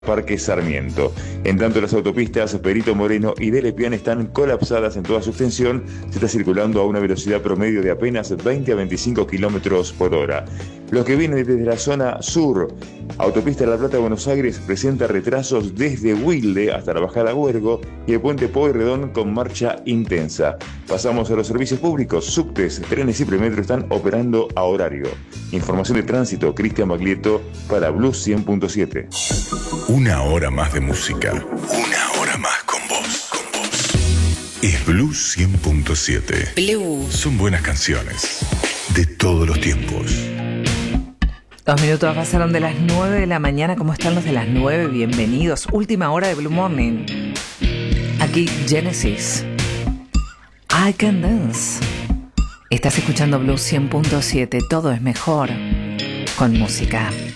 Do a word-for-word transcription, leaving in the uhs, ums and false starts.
Parque Sarmiento. En tanto, las autopistas Perito Moreno y Del Espián están colapsadas en toda su extensión. Se está circulando a una velocidad promedio de apenas veinte a veinticinco kilómetros por hora. Los que vienen desde la zona sur, Autopista La Plata-Buenos Aires presenta retrasos desde Wilde hasta la bajada Huergo y el puente Pueyrredón con marcha intensa. Pasamos a los servicios públicos. Subtes, trenes y premetro están operando a horario. Información de tránsito, Cristian Baglietto para Blues cien punto siete. Una hora más de música. Una hora más con vos. Con vos. Es Blues cien punto siete. Blues. Son buenas canciones. De todos los tiempos. Dos minutos pasaron de las nueve de la mañana. ¿Cómo están los de las nueve? Bienvenidos. Última hora de Blue Morning. Aquí Genesis. I Can Dance. Estás escuchando Blues cien punto siete. Todo es mejor con música.